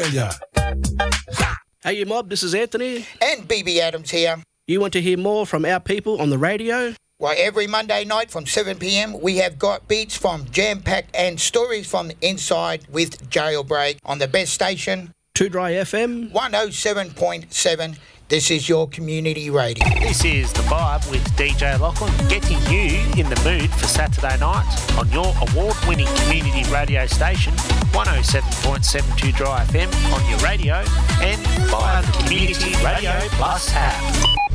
Australia. Hey, you mob, this is Anthony. And BB Adams here. You want to hear more from our people on the radio? Why, every Monday night from 7 p.m, we have got beats from Jam Pack and stories from the inside with Jailbreak on the best station, 2 Dry FM 107.7. This is your community radio. This is The Vibe with DJ Lachlan, getting you in the mood for Saturday night on your award-winning community radio station, 107.7 2 Dry FM on your radio and via the Community Radio Plus app.